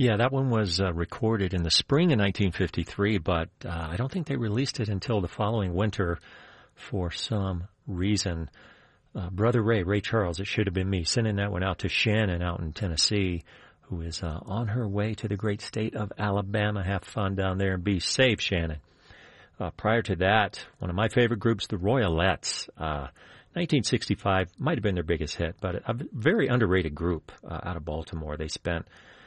Yeah, that one was recorded in the spring of 1953, but I don't think they released it until the following winter for some reason. Brother Ray Charles, It Should Have Been Me, sending that one out to Shannon out in Tennessee, who is on her way to the great state of Alabama. Have fun down there and be safe, Shannon. Prior to that, one of my favorite groups, the Royalettes. 1965 might have been their biggest hit, but a very underrated group out of Baltimore. They spent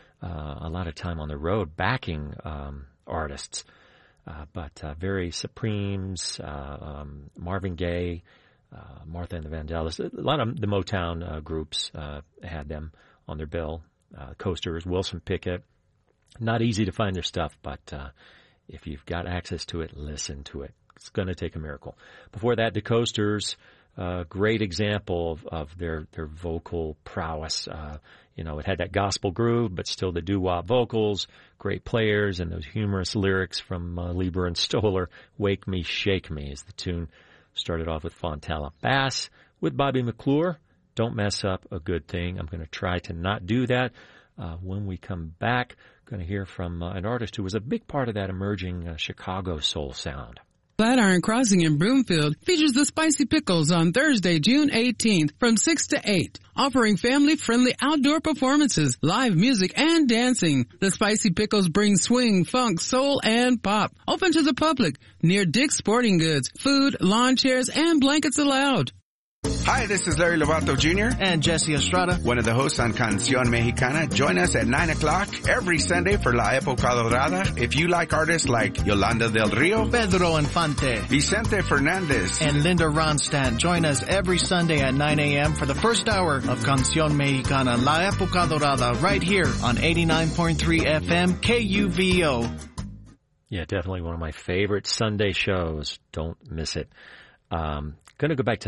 a lot of time on the road backing artists, but very Supremes, Marvin Gaye, Martha and the Vandellas. A lot of the Motown groups had them on their bill. Coasters, Wilson Pickett. Not easy to find their stuff, but if you've got access to it, listen to it. It's going to take a miracle. Before that, the Coasters, great example of their vocal prowess. It had that gospel groove, but still the doo-wop vocals, great players, and those humorous lyrics from Lieber and Stoller. Wake Me, Shake Me is the tune. Started off with Fontella. Bass with Bobby McClure. Don't mess up a good thing. I'm going to try to not do that. When we come back, going to hear from an artist who was a big part of that emerging Chicago soul sound. Flatiron Crossing in Broomfield features the Spicy Pickles on Thursday, June 18th from 6 to 8, offering family-friendly outdoor performances, live music, and dancing. The Spicy Pickles bring swing, funk, soul, and pop. Open to the public near Dick's Sporting Goods. Food, lawn chairs, and blankets allowed. Hi, this is Larry Lovato Jr. and Jesse Estrada, one of the hosts on Canción Mexicana. Join us at 9 o'clock every Sunday for La Época Dorada. If you like artists like Yolanda del Rio, Pedro Infante, Vicente Fernandez, and Linda Ronstadt, join us every Sunday at 9 a.m. for the first hour of Canción Mexicana, La Época Dorada, right here on 89.3 FM KUVO. Yeah, definitely one of my favorite Sunday shows. Don't miss it. Going to go back to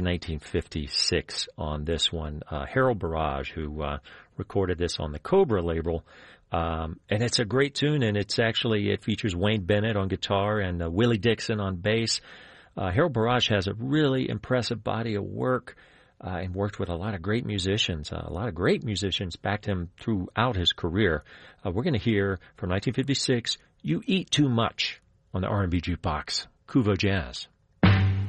1956 on this one. Harold Barrage, who recorded this on the Cobra label. And it's a great tune, and it features Wayne Bennett on guitar and Willie Dixon on bass. Harold Barrage has a really impressive body of work and worked with a lot of great musicians. A lot of great musicians backed him throughout his career. We're going to hear from 1956, You Eat Too Much on the R&B Jukebox, Kuvo Jazz.